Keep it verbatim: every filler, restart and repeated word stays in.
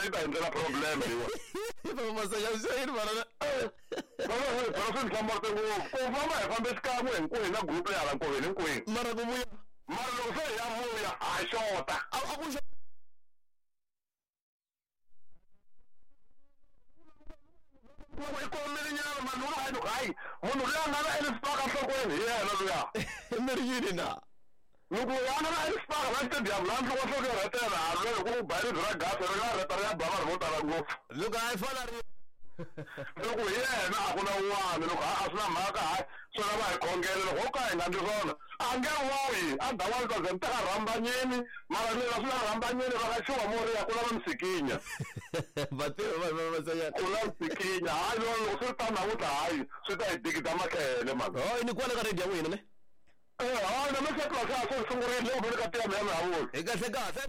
yi ta endlela problem lewa va Masanyana swi yini mara baba we baba swi hlamarte ngopfu ku famba hi fambe xikan'we hinkwenu na group ya hala nkoveni hinkwenu mara ku vuya mara loko se hi ya vuya ha xota a a ku i komile nyana mani u hayi loko hayi munhu loyi a nga na elispark enhlokweni hi yena luya mi ri yini na loko a nga na elispark la stadium laha nhloko nhloko yo rhetela halwe loko u ba ribye ra gasi ri nga rheta ri ya ba vanhu vo tala ngopfu loko a yi fana ri loko hi yena a ku na un'wana loko a swi na mhaka hayi swi lava hi khongele loko ho ka hi nga ndli swona a nge vuyi a dawani ka zeni teka rhambanyeni mara lena swi na rhambanyeni va nga xiwa moriya ku lava misikinya vatirhi va Masanyana ku lava misikinya hayi loko loko swi ta namuntlha hayi swi ta hi digida matlhele mani oh ni kwale ka radio ya n'wina ne eh hayi na me se tlasa swi sungurile loko ni ka tiya mi ya mi havuli hi kahle kahle